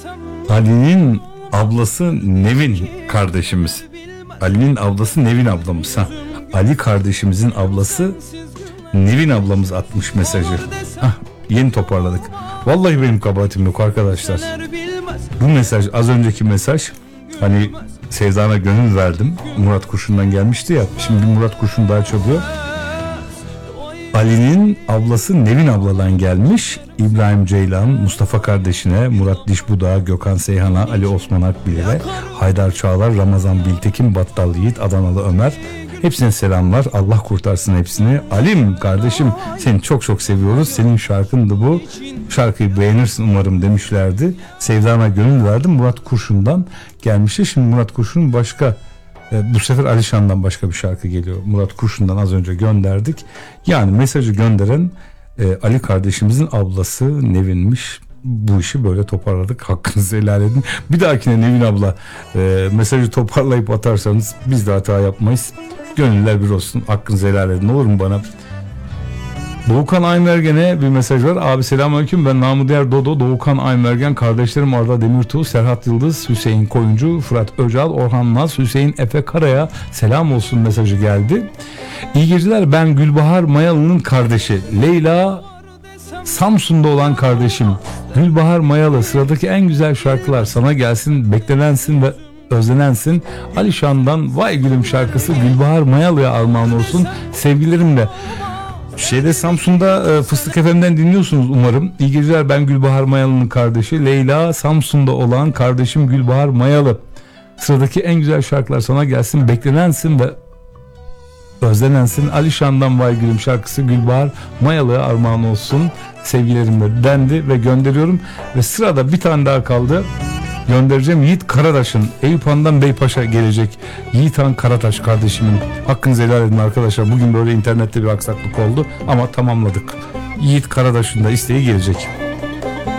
Ali'nin ablası Nevin kardeşimiz. Ali'nin ablası Nevin ablamız. Ali kardeşimizin ablası Nevin ablamız atmış mesajı. Yeni toparladık. Vallahi benim kabahatim yok arkadaşlar. Bu mesaj, az önceki mesaj, hani Sevdana gönül verdim, Murat Kurşun'dan gelmişti ya. Şimdi Murat Kurşun daha çalıyor. Ali'nin ablası Nevin abladan gelmiş. İbrahim Ceylan, Mustafa kardeşine, Murat Dişbudağ, Gökhan Seyhan'a, Ali Osman Akbil'e, Haydar Çağlar, Ramazan Biltekin, Battal Yiğit, Adanalı Ömer. Hepsine selamlar. Allah kurtarsın hepsini. Alim kardeşim, seni çok çok seviyoruz. Senin şarkındı bu. Şarkıyı beğenirsin umarım demişlerdi. Sevdana gönül verdim. Murat Kurşun'dan gelmişti. Şimdi Murat Kurşun başka, bu sefer Alişan'dan başka bir şarkı geliyor. Murat Kurşun'dan az önce gönderdik. Yani mesajı gönderen Ali kardeşimizin ablası Nevin'miş. Bu işi böyle toparladık. Hakkınızı helal edin. Bir dahakine Nevin abla mesajı toparlayıp atarsanız biz de hata yapmayız. Gönüller bir olsun. Hakkınızı helal edin. Olur mu bana? Doğukan Aymergen'e bir mesaj var. Abi selamünaleyküm. Ben namı diğer Dodo. Doğukan Aymergen. Kardeşlerim Arda Demirtuğ, Serhat Yıldız, Hüseyin Koyuncu, Fırat Öcal, Orhan Naz, Hüseyin Efe Kara'ya selam olsun mesajı geldi. İyi geceler. Ben Gülbahar Mayalı'nın kardeşi. Leyla Samsun'da olan kardeşim. Gülbahar Mayalı, sıradaki en güzel şarkılar sana gelsin, beklenensin ve özlenensin. Alişan'dan Vay Gülüm şarkısı Gülbahar Mayalı'ya armağan olsun. Sevgilerimle. Samsun'da Fıstık FM'den dinliyorsunuz umarım. İyi geceler, ben Gülbahar Mayalı'nın kardeşi. Leyla Samsun'da olan kardeşim Gülbahar Mayalı. Sıradaki en güzel şarkılar sana gelsin, beklenensin ve özlenensin. Alişan'dan Vay Gülüm şarkısı Gülbahar Mayalı'ya armağan olsun. Sevgilerimle dendi ve gönderiyorum. Ve sırada bir tane daha kaldı. Göndereceğim Yiğit Karataş'ın, Eyüp Han'dan Beypaş'a gelecek. Yiğit Han Karataş kardeşimin. Hakkınızı helal edin arkadaşlar. Bugün böyle internette bir aksaklık oldu ama tamamladık. Yiğit Karataş'ın da isteği gelecek.